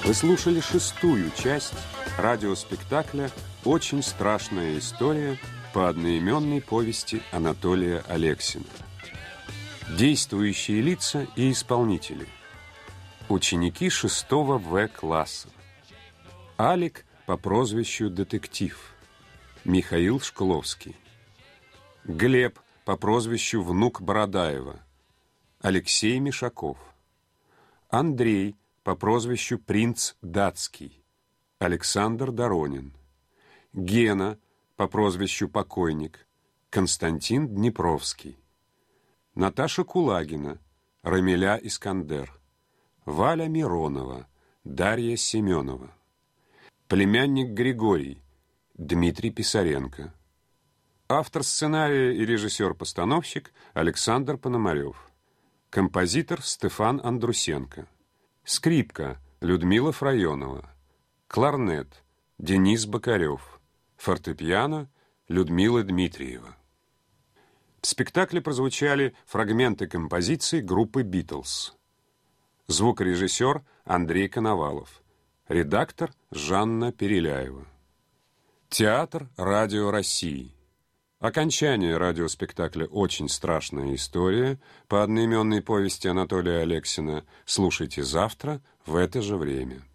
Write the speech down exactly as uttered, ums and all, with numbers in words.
Вы слушали шестую часть радиоспектакля «Очень страшная история» по одноименной повести Анатолия Алексина. Действующие лица и исполнители. Ученики шестого В класса. Алик по прозвищу Детектив. Михаил Шкловский. Глеб по прозвищу Внук Бородаева. Алексей Мишаков. Андрей по прозвищу Принц Датский. Александр Доронин. Гена по прозвищу Покойник. Константин Днепровский. Наташа Кулагина. Рамиля Искандер. Валя Миронова. Дарья Семенова. Племянник Григорий. Дмитрий Писаренко. Автор сценария и режиссер-постановщик Александр Пономарев. Композитор Стефан Андрусенко. Скрипка Людмила Фрайонова. Кларнет Денис Бокарев. Фортепиано Людмила Дмитриева. В спектакле прозвучали фрагменты композиций группы «Битлз». Звукорежиссер Андрей Коновалов. Редактор Жанна Переляева. Театр Радио России. Окончание радиоспектакля «Очень страшная история» по одноименной повести Анатолия Алексина слушайте завтра в это же время.